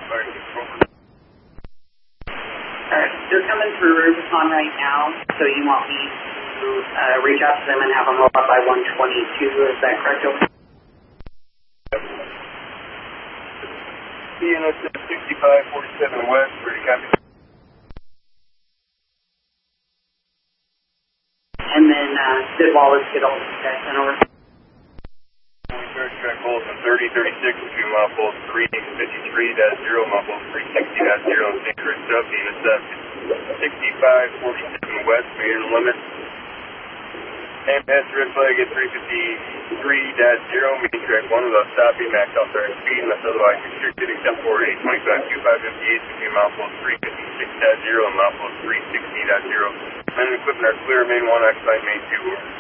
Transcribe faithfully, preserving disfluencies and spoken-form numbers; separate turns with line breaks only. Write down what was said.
Alright, they're coming through Rubicon right now, so you want me to uh, reach out to them and have them roll up by one twenty-two, is that correct?
C N S sixty-five forty-seven West, pretty copy.
And then uh, Sid Wallace get all these guys sent over.
Third track Bolton thirty thirty-six between muffle three fifty-three dash zero, muffle three sixty dash zero, Sacred Sub, unit sixty-five forty-seven West, meter limit. And pass red flag at three fifty-three dash zero, meeting track one without stopping, max authorized speed, unless otherwise restricted, except for eight twenty-five Q five fifty-eight between muffle three fifty-six dash zero and muffle three sixty dash zero. Men and equipment are clear, main one, occupy main two.